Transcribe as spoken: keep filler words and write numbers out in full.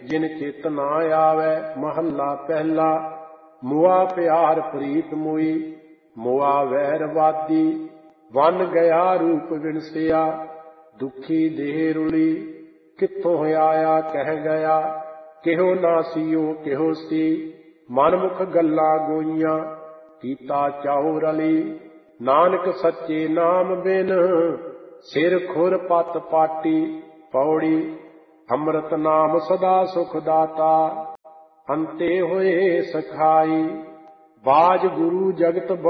जिन चित ना आवे। महला पहला। मुआ प्यार प्रीत मोई, मुआ वैरवादी। वन गया रूप विनसिया, दुखी देह रुली। कित्थों आया कह गया, किहो ना सीओ किहो सी। मनमुख गल्लां गोईयां, कीता चाओ रली। नानक सच्चे नाम बिन, सिर खुर पत पाटी। पौड़ी। अमृत नाम सदा सुख दाता, अंते होए सखाई। बाज गुरु जगत